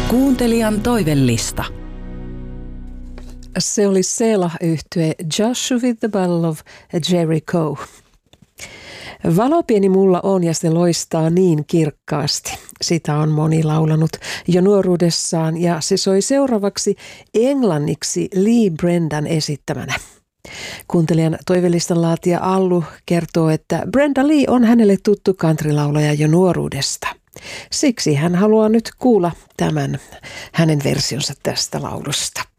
Kuuntelijan toivellista. Se oli Selah-yhtye Joshua with the Battle of Jericho. Valo pieni mulla on ja se loistaa niin kirkkaasti. Sitä on moni laulanut jo nuoruudessaan ja se soi seuraavaksi englanniksi Lee Brendan esittämänä. Kuuntelijan toivelistan laatija Allu kertoo, että Brenda Lee on hänelle tuttu countrylaulaja jo nuoruudesta. Siksi hän haluaa nyt kuulla tämän hänen versionsa tästä laulusta.